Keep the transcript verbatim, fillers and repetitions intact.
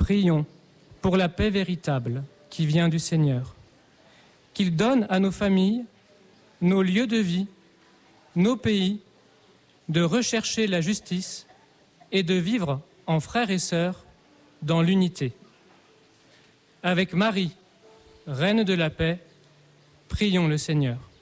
Prions pour la paix véritable qui vient du Seigneur. Qu'il donne à nos familles, nos lieux de vie, nos pays, de rechercher la justice et de vivre en frères et sœurs dans l'unité. Avec Marie, Reine de la paix, prions le Seigneur.